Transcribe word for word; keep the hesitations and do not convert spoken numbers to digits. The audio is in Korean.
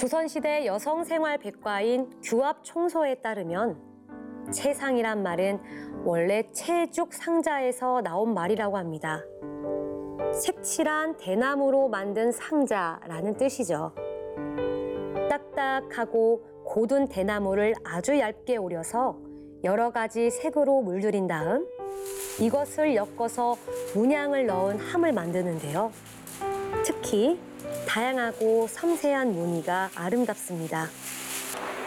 조선시대 여성생활 백과인 규합총서에 따르면 채상이란 말은 원래 채죽 상자에서 나온 말이라고 합니다. 색칠한 대나무로 만든 상자라는 뜻이죠. 딱딱하고 고든 대나무를 아주 얇게 오려서 여러 가지 색으로 물들인 다음 이것을 엮어서 문양을 넣은 함을 만드는데요. 특히 다양하고 섬세한 무늬가 아름답습니다.